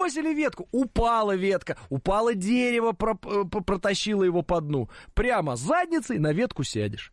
бросили ветку, упала ветка, упало дерево, протащило его по дну. Прямо задницей на ветку сядешь.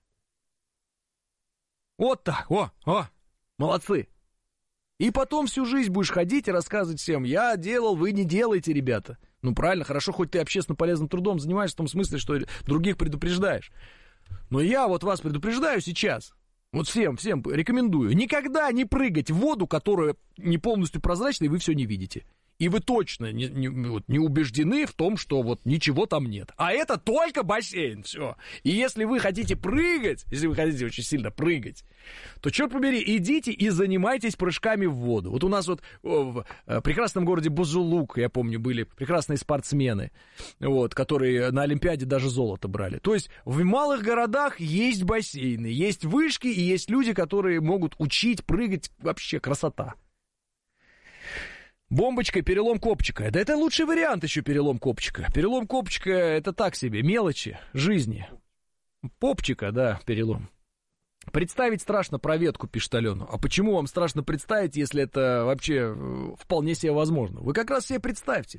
Вот так, молодцы. И потом всю жизнь будешь ходить и рассказывать всем: я делал, вы не делаете, ребята. Ну, правильно, хорошо, хоть ты общественно полезным трудом занимаешься, в том смысле, что других предупреждаешь. Но я вот вас предупреждаю сейчас, вот всем рекомендую, никогда не прыгать в воду, которая не полностью прозрачная, и вы все не видите. И вы точно не убеждены в том, что вот ничего там нет. А это только бассейн, все. И если вы хотите прыгать, если вы хотите очень сильно прыгать, то, черт побери, идите и занимайтесь прыжками в воду. Вот у нас вот в прекрасном городе Бузулук, я помню, были прекрасные спортсмены, вот, которые на Олимпиаде даже золото брали. То есть в малых городах есть бассейны, есть вышки и есть люди, которые могут учить прыгать. Вообще красота. Бомбочка, перелом копчика. Да это лучший вариант еще, перелом копчика. Перелом копчика — это так себе, мелочи жизни. Попчика, да, перелом. Представить страшно про ветку, пишет Алена. А почему вам страшно представить, если это вообще вполне себе возможно? Вы как раз себе представьте.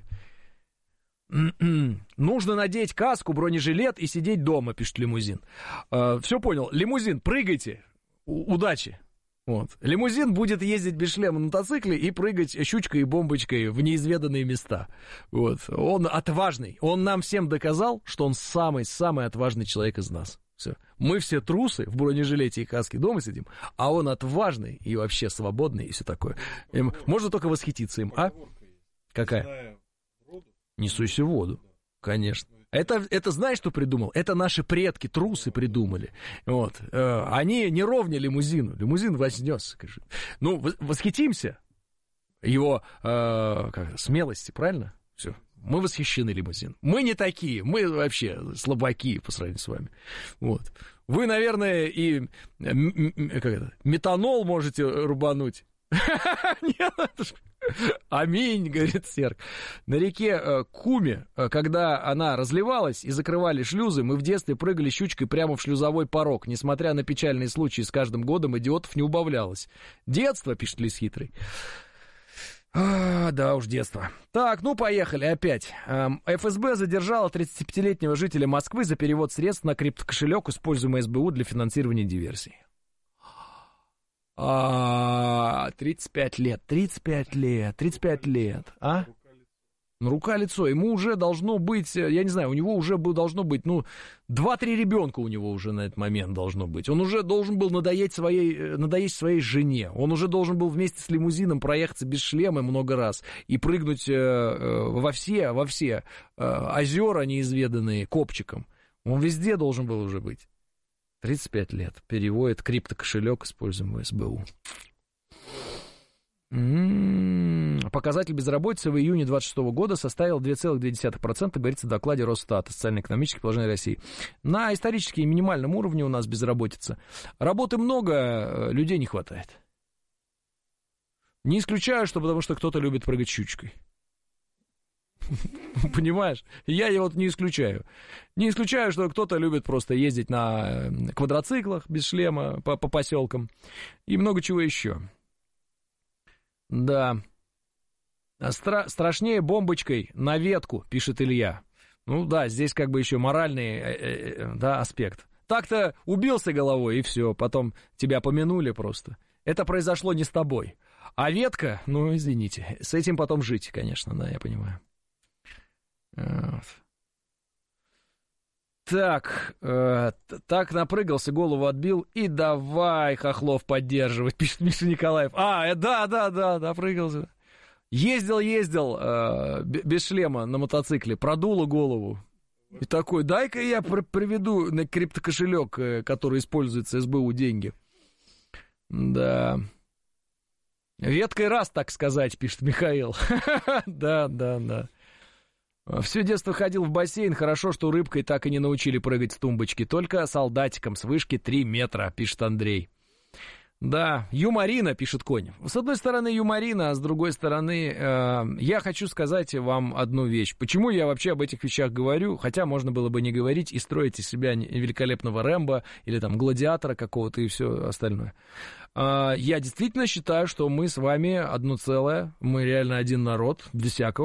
Нужно надеть каску, бронежилет и сидеть дома, пишет Лимузин. Все понял. Лимузин, прыгайте. Удачи. Вот. Лимузин будет ездить без шлема на мотоцикле и прыгать щучкой и бомбочкой в неизведанные места. Вот. Он отважный. Он нам всем доказал, что он самый-самый отважный человек из нас. Все. Мы все трусы в бронежилете и каске дома сидим, а он отважный и вообще свободный и все такое. Можно только восхититься им. А? Какая? Не суйся в воду. Конечно. Это знаешь, что придумал? Это наши предки, трусы, придумали. Вот. Они не ровня лимузину. Лимузин вознес. Ну, восхитимся его смелости, правильно? Все. Мы восхищены лимузином. Мы не такие. Мы вообще слабаки по сравнению с вами. Вот. Вы, наверное, и метанол можете рубануть. Нет, аминь, говорит Серг. На реке Куме, когда она разливалась и закрывали шлюзы, мы в детстве прыгали щучкой прямо в шлюзовой порог. Несмотря на печальные случаи, с каждым годом идиотов не убавлялось. Детство, пишет Лис Хитрый. Да уж, детство. Так, ну поехали опять. ФСБ задержала 35-летнего жителя Москвы за перевод средств на криптокошелек, используемый СБУ для финансирования диверсий. 35 лет, а? Ну, рука-лицо, ему уже должно быть, я не знаю, у него уже должно быть, 2-3 ребенка у него уже на этот момент должно быть. Он уже должен был надоесть своей жене, он уже должен был вместе с лимузином проехаться без шлема много раз и прыгнуть во все озера неизведанные копчиком. Он везде должен был уже быть. 35 лет. Переводит криптокошелек, используемый СБУ. Показатель безработицы в июне 2026 года составил 2,2%, говорится в докладе Росстата «Социально-экономическое положение России». На исторически минимальном уровне у нас безработица. Работы много, людей не хватает. Не исключаю, что потому что кто-то любит прыгать щучкой. Понимаешь? Я его не исключаю. Не исключаю, что кто-то любит просто ездить на квадроциклах без шлема по поселкам и много чего еще. Да. Страшнее бомбочкой на ветку, пишет Илья. Ну да, здесь как бы еще моральный аспект. Так-то убился головой, и все, потом тебя помянули просто. Это произошло не с тобой. А ветка, ну извините, с этим потом жить, конечно, да, я понимаю. Вот. Так напрыгался, голову отбил, и давай хохлов поддерживать, пишет Миша Николаев. Да, напрыгался. Ездил без шлема на мотоцикле, продуло голову. И такой, дай-ка я приведу на криптокошелек, который используется СБУ, деньги. Да. Веткой раз, так сказать, пишет Михаил. Да. Все детство ходил в бассейн, хорошо, что рыбкой так и не научили прыгать с тумбочки, только солдатиком с вышки 3 метра, пишет Андрей. Да, юморина, пишет Конь. С одной стороны юморина, а с другой стороны, я хочу сказать вам одну вещь. Почему я вообще об этих вещах говорю, хотя можно было бы не говорить и строить из себя великолепного Рэмбо или там гладиатора какого-то и все остальное. Я действительно считаю, что мы с вами одно целое, мы реально один народ, без всякого